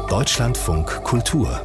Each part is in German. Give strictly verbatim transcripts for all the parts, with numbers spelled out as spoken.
Deutschlandfunk Kultur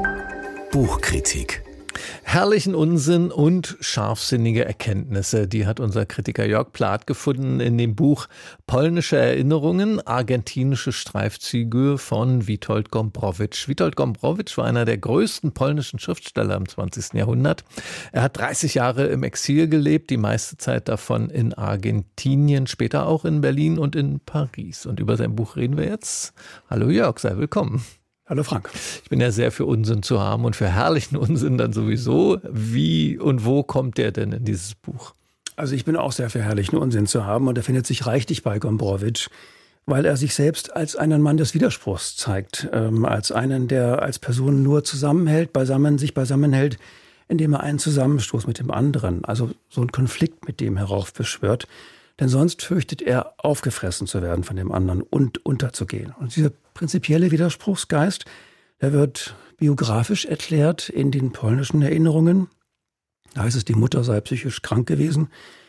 Buchkritik. Herrlichen Unsinn und scharfsinnige Erkenntnisse, die hat unser Kritiker Jörg Plath gefunden in dem Buch Polnische Erinnerungen, argentinische Streifzüge von Witold Gombrowicz. Witold Gombrowicz war einer der größten polnischen Schriftsteller im zwanzigsten Jahrhundert. Er hat dreißig Jahre im Exil gelebt, die meiste Zeit davon in Argentinien, später auch in Berlin und in Paris. Und über sein Buch reden wir jetzt. Hallo Jörg, sei willkommen. Hallo Frank. Ich bin ja sehr für Unsinn zu haben und für herrlichen Unsinn dann sowieso. Wie und wo kommt der denn in dieses Buch? Also ich bin auch sehr für herrlichen Unsinn zu haben und er findet sich reichlich bei Gombrowicz, weil er sich selbst als einen Mann des Widerspruchs zeigt, ähm, als einen, der als Person nur zusammenhält, beisammen, sich beisammenhält, indem er einen Zusammenstoß mit dem anderen, also so einen Konflikt mit dem heraufbeschwört. Denn sonst fürchtet er, aufgefressen zu werden von dem anderen und unterzugehen. Und dieser prinzipielle Widerspruchsgeist, der wird biografisch erklärt in den polnischen Erinnerungen. Da heißt es, die Mutter sei psychisch krank gewesen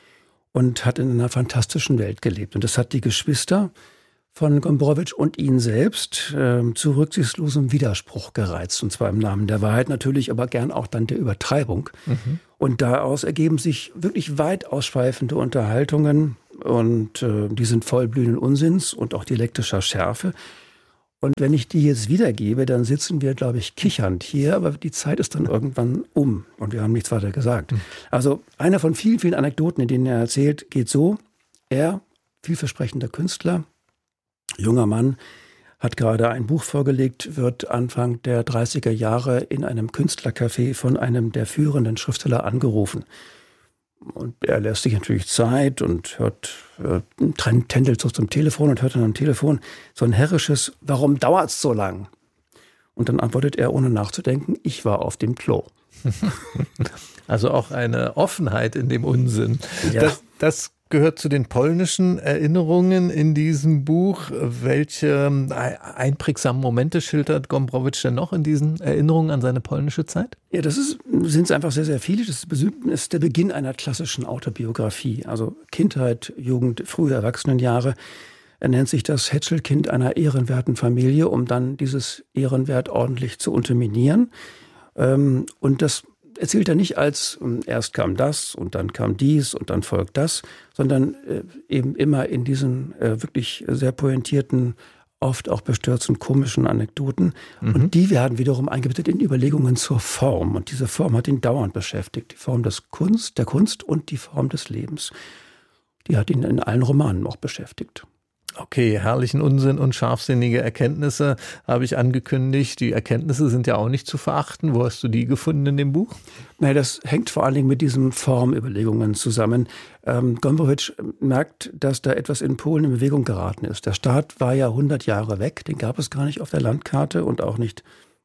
und hat in einer fantastischen Welt gelebt. Und das hat die Geschwister von Gombrowicz und ihn selbst äh, zu rücksichtslosem Widerspruch gereizt. Und zwar im Namen der Wahrheit natürlich, aber gern auch dann der Übertreibung. Mhm. Und daraus ergeben sich wirklich weit ausschweifende Unterhaltungen. Und äh, die sind voll blühenden Unsinns und auch dialektischer Schärfe. Und wenn ich die jetzt wiedergebe, dann sitzen wir, glaube ich, kichernd hier. Aber die Zeit ist dann irgendwann um und wir haben nichts weiter gesagt. Mhm. Also einer von vielen, vielen Anekdoten, in denen er erzählt, geht so. Er, vielversprechender Künstler, junger Mann, hat gerade ein Buch vorgelegt, wird Anfang der dreißiger Jahre in einem Künstlercafé von einem der führenden Schriftsteller angerufen. Und er lässt sich natürlich Zeit und hört, äh, tändelt so zum Telefon und hört dann am Telefon so ein herrisches, warum dauert's so lang? Und dann antwortet er, ohne nachzudenken, ich war auf dem Klo. Also auch eine Offenheit in dem Unsinn. Ja. Das, das gehört zu den polnischen Erinnerungen in diesem Buch. Welche einprägsamen Momente schildert Gombrowicz denn noch in diesen Erinnerungen an seine polnische Zeit? Ja, das ist, sind es einfach sehr, sehr viele. Das ist der Beginn einer klassischen Autobiografie. Also Kindheit, Jugend, frühe Erwachsenenjahre. Er nennt sich das Hätschelkind einer ehrenwerten Familie, um dann dieses Ehrenwert ordentlich zu unterminieren. Und das erzählt er nicht als, erst kam das und dann kam dies und dann folgt das, sondern äh, eben immer in diesen äh, wirklich sehr pointierten, oft auch bestürzten, komischen Anekdoten. Mhm. Und die werden wiederum eingebettet in Überlegungen zur Form. Und diese Form hat ihn dauernd beschäftigt. Die Form des Kunst, der Kunst und die Form des Lebens. Die hat ihn in allen Romanen auch beschäftigt. Okay, herrlichen Unsinn und scharfsinnige Erkenntnisse habe ich angekündigt. Die Erkenntnisse sind ja auch nicht zu verachten. Wo hast du die gefunden in dem Buch? Nein, das hängt vor allen Dingen mit diesen Formüberlegungen zusammen. Ähm, Gombrowicz merkt, dass da etwas in Polen in Bewegung geraten ist. Der Staat war ja hundert Jahre weg. Den gab es gar nicht auf der Landkarte und auch nicht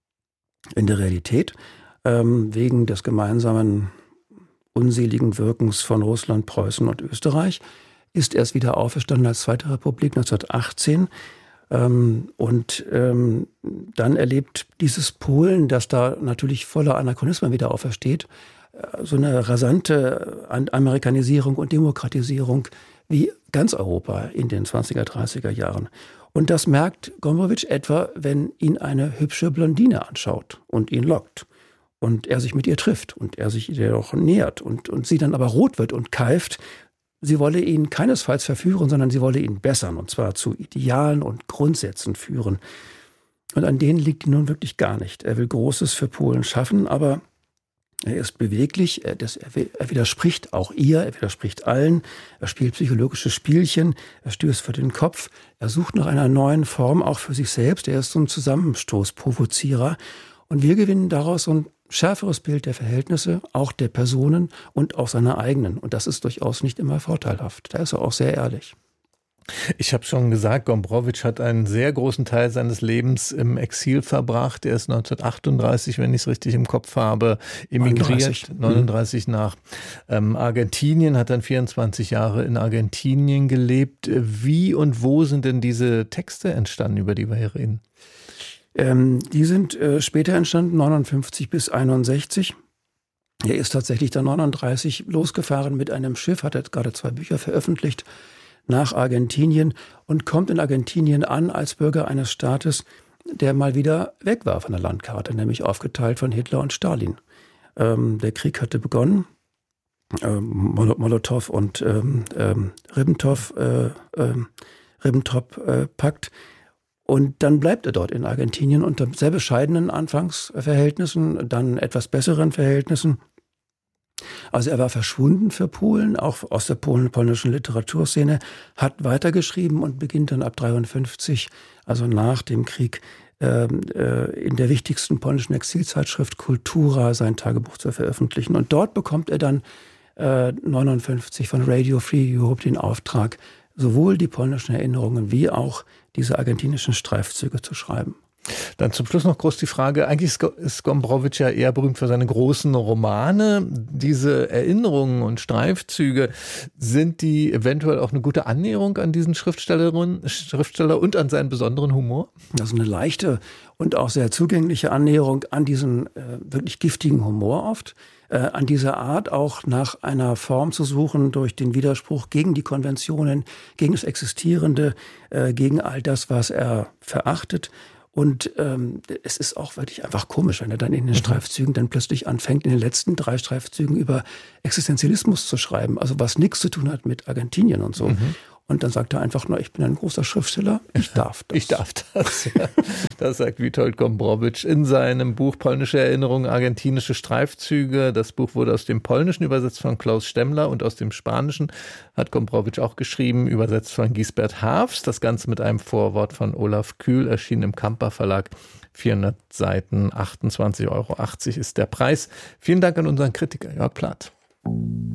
in der Realität. Ähm, wegen des gemeinsamen unseligen Wirkens von Russland, Preußen und Österreich ist erst wieder auferstanden als Zweite Republik neunzehnhundertachtzehn. Ähm, und ähm, dann erlebt dieses Polen, das da natürlich voller Anachronismen wieder aufersteht, äh, so eine rasante Amerikanisierung und Demokratisierung wie ganz Europa in den zwanziger, dreißiger Jahren. Und das merkt Gombrowicz etwa, wenn ihn eine hübsche Blondine anschaut und ihn lockt. Und er sich mit ihr trifft und er sich ihr auch nähert und, und sie dann aber rot wird und keift. Sie wolle ihn keinesfalls verführen, sondern sie wolle ihn bessern, und zwar zu Idealen und Grundsätzen führen. Und an denen liegt nun wirklich gar nicht. Er will Großes für Polen schaffen, aber er ist beweglich, er, das, er, er widerspricht auch ihr, er widerspricht allen, er spielt psychologische Spielchen, er stößt vor den Kopf, er sucht nach einer neuen Form auch für sich selbst, er ist so ein Zusammenstoßprovozierer. Und wir gewinnen daraus so ein schärferes Bild der Verhältnisse, auch der Personen und auch seiner eigenen. Und das ist durchaus nicht immer vorteilhaft. Da ist er auch sehr ehrlich. Ich habe schon gesagt, Gombrowicz hat einen sehr großen Teil seines Lebens im Exil verbracht. Er ist neunzehnhundertachtunddreißig, wenn ich es richtig im Kopf habe, emigriert, neununddreißig, neununddreißig nach ähm, Argentinien, hat dann vierundzwanzig Jahre in Argentinien gelebt. Wie und wo sind denn diese Texte entstanden, über die wir hier reden? Ähm, die sind äh, später entstanden, neunundfünfzig bis einundsechzig. Er ist tatsächlich dann neununddreißig losgefahren mit einem Schiff, hat jetzt gerade zwei Bücher veröffentlicht, nach Argentinien und kommt in Argentinien an als Bürger eines Staates, der mal wieder weg war von der Landkarte, nämlich aufgeteilt von Hitler und Stalin. Ähm, der Krieg hatte begonnen. Ähm, Molotow und ähm, ähm, Ribbentrop, äh, ähm, Ribbentrop-Pakt. Und dann bleibt er dort in Argentinien unter sehr bescheidenen Anfangsverhältnissen, dann etwas besseren Verhältnissen. Also er war verschwunden für Polen, auch aus der Polen, polnischen Literaturszene, hat weitergeschrieben und beginnt dann ab dreiundfünfzig, also nach dem Krieg, äh, in der wichtigsten polnischen Exilzeitschrift Kultura sein Tagebuch zu veröffentlichen. Und dort bekommt er dann äh, neunundfünfzig von Radio Free Europe den Auftrag, sowohl die polnischen Erinnerungen wie auch diese argentinischen Streifzüge zu schreiben. Dann zum Schluss noch groß die Frage, eigentlich ist Gombrowicz ja eher berühmt für seine großen Romane. Diese Erinnerungen und Streifzüge, sind die eventuell auch eine gute Annäherung an diesen Schriftstellerin, Schriftsteller und an seinen besonderen Humor? Also eine leichte und auch sehr zugängliche Annäherung an diesen äh, wirklich giftigen Humor oft. Äh, an dieser Art auch nach einer Form zu suchen durch den Widerspruch gegen die Konventionen, gegen das Existierende, äh, gegen all das, was er verachtet. Und ähm, es ist auch wirklich einfach komisch, wenn er dann in den Streifzügen dann plötzlich anfängt, in den letzten drei Streifzügen über Existenzialismus zu schreiben, also was nichts zu tun hat mit Argentinien und so. Mhm. Und dann sagt er einfach nur, ich bin ein großer Schriftsteller, ich darf das. Ich darf das, ja. Das sagt Witold Gombrowicz in seinem Buch Polnische Erinnerungen, argentinische Streifzüge. Das Buch wurde aus dem Polnischen übersetzt von Klaus Stemmler und aus dem Spanischen hat Gombrowicz auch geschrieben, übersetzt von Gisbert Haafs. Das Ganze mit einem Vorwort von Olaf Kühl, erschienen im Kamper Verlag. vierhundert Seiten, achtundzwanzig Euro achtzig ist der Preis. Vielen Dank an unseren Kritiker Jörg Plath.